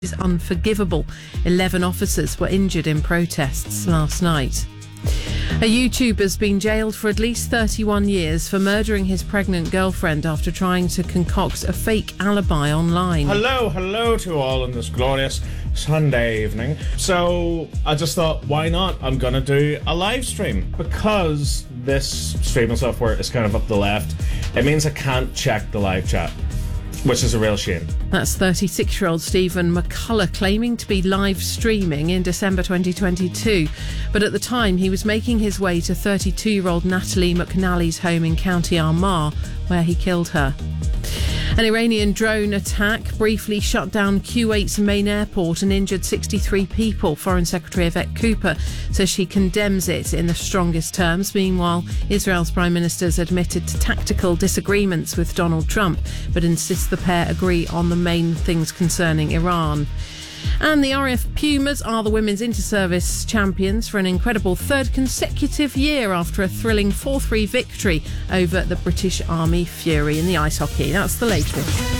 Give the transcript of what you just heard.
is unforgivable. 11 officers were injured in protests last night. A YouTuber's been jailed for at least 31 years for murdering his pregnant girlfriend after trying to concoct a fake alibi online. Hello to all on this glorious Sunday evening. So I just thought, why not? I'm going to do a live stream. Because this streaming software is kind of up the left, it means I can't check the live chat, which is a real shame. That's 36-year-old Stephen McCullough claiming to be live streaming in December 2022. But at the time, he was making his way to 32-year-old Natalie McNally's home in County Armagh, where he killed her. An Iranian drone attack briefly shut down Kuwait's main airport and injured 63 people. Foreign Secretary Yvette Cooper says she condemns it in the strongest terms. Meanwhile, Israel's Prime Minister's admitted to tactical disagreements with Donald Trump, but insists the pair agree on the main things concerning Iran. And the RAF Pumas are the women's inter-service champions for an incredible third consecutive year after a thrilling 4-3 victory over the British Army Fury in the ice hockey. That's the latest.